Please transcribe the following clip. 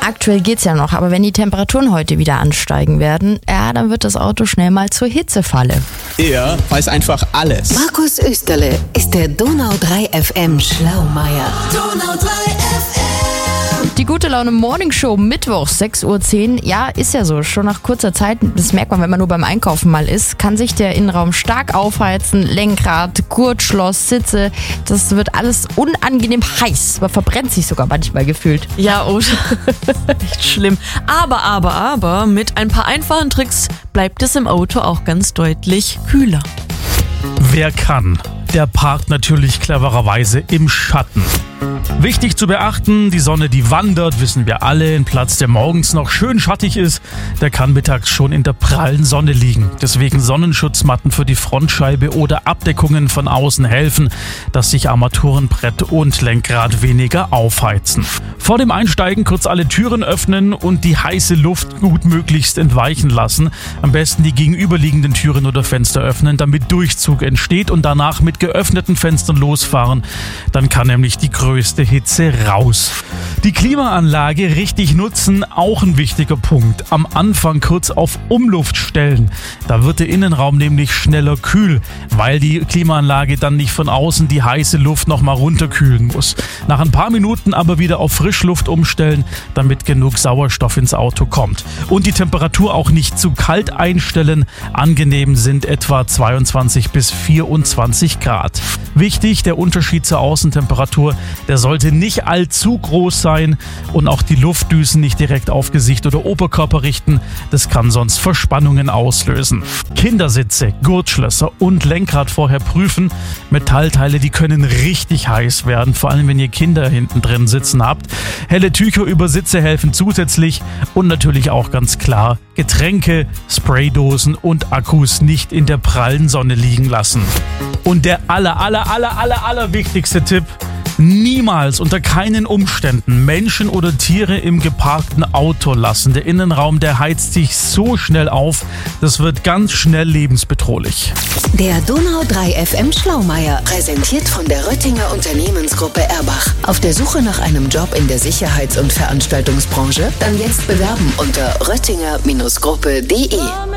Aktuell geht's ja noch, aber wenn die Temperaturen heute wieder ansteigen werden, dann wird das Auto schnell mal zur Hitzefalle. Er weiß einfach alles. Markus Österle ist der Donau 3 FM Schlaumeier. Donau 3 FM. Die gute Laune Morning Show Mittwochs 6:10 Uhr. Ja, ist ja so. Schon nach kurzer Zeit, das merkt man, wenn man nur beim Einkaufen mal ist, kann sich der Innenraum stark aufheizen. Lenkrad, Gurtschloss, Sitze. Das wird alles unangenehm heiß. Man verbrennt sich sogar manchmal gefühlt. Ja, oder? Echt schlimm. Aber mit ein paar einfachen Tricks bleibt es im Auto auch ganz deutlich kühler. Wer kann, der parkt natürlich clevererweise im Schatten. Wichtig zu beachten, die Sonne, die wandert, wissen wir alle. Ein Platz, der morgens noch schön schattig ist, der kann mittags schon in der prallen Sonne liegen. Deswegen Sonnenschutzmatten für die Frontscheibe oder Abdeckungen von außen helfen, dass sich Armaturenbrett und Lenkrad weniger aufheizen. Vor dem Einsteigen kurz alle Türen öffnen und die heiße Luft gut möglichst entweichen lassen. Am besten die gegenüberliegenden Türen oder Fenster öffnen, damit Durchzug entsteht und danach mit geöffneten Fenstern losfahren. Dann kann nämlich die größte Hitze raus. Die Klimaanlage richtig nutzen, auch ein wichtiger Punkt. Am Anfang kurz auf Umluft stellen. Da wird der Innenraum nämlich schneller kühl, weil die Klimaanlage dann nicht von außen die heiße Luft nochmal runterkühlen muss. Nach ein paar Minuten aber wieder auf Frischluft umstellen, damit genug Sauerstoff ins Auto kommt. Und die Temperatur auch nicht zu kalt einstellen. Angenehm sind etwa 22 bis 24 Grad. Wichtig, der Unterschied zur Außentemperatur, der sollte nicht allzu groß sein und auch die Luftdüsen nicht direkt auf Gesicht oder Oberkörper richten. Das kann sonst Verspannungen auslösen. Kindersitze, Gurtschlösser und Lenkrad vorher prüfen. Metallteile, die können richtig heiß werden, vor allem wenn ihr Kinder hinten drin sitzen habt. Helle Tücher über Sitze helfen zusätzlich und natürlich auch ganz klar Getränke, Spraydosen und Akkus nicht in der prallen Sonne liegen lassen. Und der allerwichtigste Tipp: niemals, unter keinen Umständen Menschen oder Tiere im geparkten Auto lassen. Der Innenraum, der heizt sich so schnell auf, das wird ganz schnell lebensbedrohlich. Der Donau 3 FM Schlaumeier, präsentiert von der Röttinger Unternehmensgruppe Erbach. Auf der Suche nach einem Job in der Sicherheits- und Veranstaltungsbranche? Dann jetzt bewerben unter röttinger-gruppe.de.